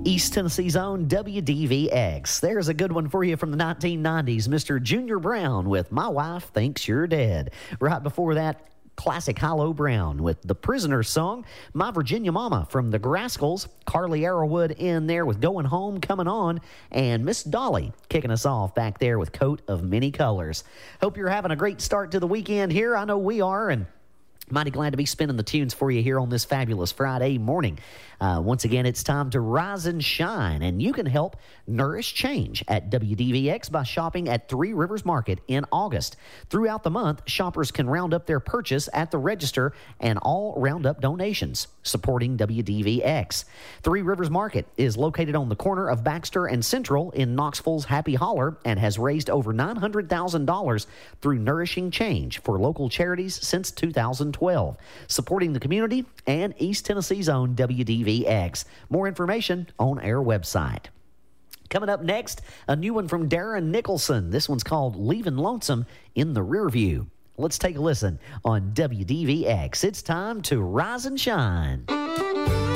East Tennessee's own WDVX. There's a good one for you from the 1990s, Mr. Junior Brown with My Wife Thinks You're Dead. Right before that, classic Hilo Brown with the Prisoner song, My Virginia Mama from the Grascals, Carly Arrowwood in there with Going Home, Coming On, and Miss Dolly kicking us off back there with Coat of Many Colors. Hope you're having a great start to the weekend here. I know we are, and mighty glad to be spinning the tunes for you here on this fabulous Friday morning. Once again, it's time to rise and shine, and you can help nourish change at WDVX by shopping at Three Rivers Market in August. Throughout the month, shoppers can round up their purchase at the register and all round up donations, supporting WDVX. Three Rivers Market is located on the corner of Baxter and Central in Knoxville's Happy Holler and has raised over $900,000 through nourishing change for local charities since 2012, supporting the community and East Tennessee's own WDVX. More information on our website. Coming up next, a new one from Darren Nicholson. This one's called Leaving Lonesome in the Rearview. Let's take a listen on WDVX. It's time to rise and shine.